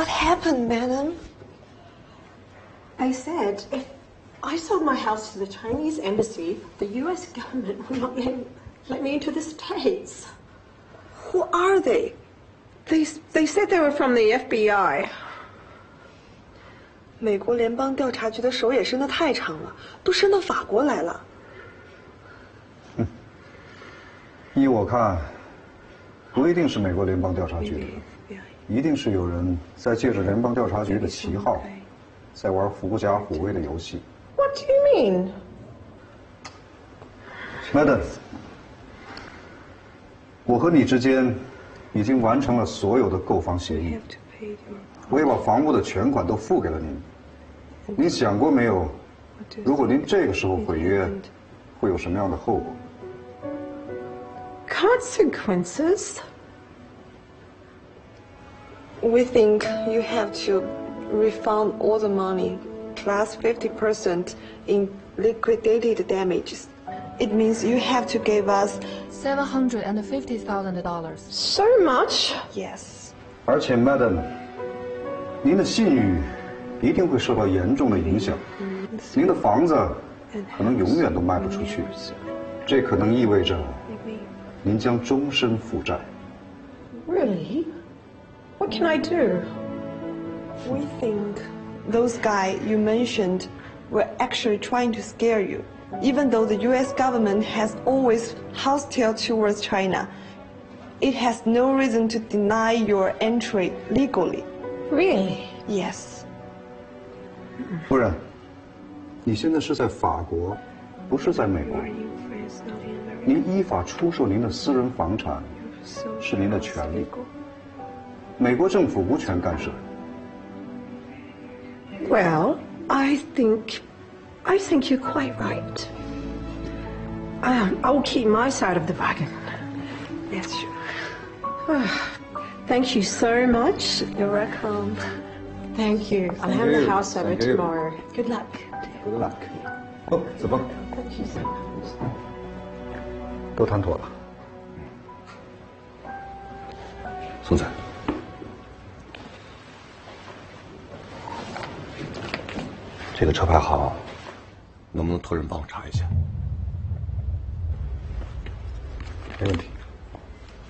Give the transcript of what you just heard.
What happened, madam? I said if I sold my house to the Chinese embassy, the U.S. government would not let me into the States. Who are they? They said they were from the FBI. 美国联邦调查局的手也伸得太长了，都伸到法国来了。 依我看，不一定是美国联邦调查局的，一定是有人在借着联邦调查局的旗号，在玩狐假虎威的游戏。 What do you mean? Madam， 我和你之间已经完成了所有的购房协议，我也把房屋的全款都付给了您。您想过没有，如果您这个时候毁约，会有什么样的后果？ Consequences? We think you have to refund all the money, plus 50% in liquidated damages. It means you have to give us $750,000. So much? yes. 而且 ，Madam， 您的信誉一定会受到严重的影响，您的房子可能永远都卖不出去，这可能意味着您将终身负债。 Really? What can I do? We think those guys you mentioned were actually trying to scare you. Even though the U.S. government has always hostile towards China, it has no reason to deny your entry legally. Really? Yes. 夫人，你现在是在法国，不是在美国。您依法出售您的私人房产是您的权利，美国政府无权干涉。 Well, I think you're quite right. I'll keep my side of the bargain. Yes, sure. Thank you so much. You're welcome. Thank you. I'll hand the house over tomorrow. Good luck. Good luck. 哦，子枫， Thank you so much. 都谈妥了。 宋仔，这个车牌号能不能托人帮我查一下？ 没问题。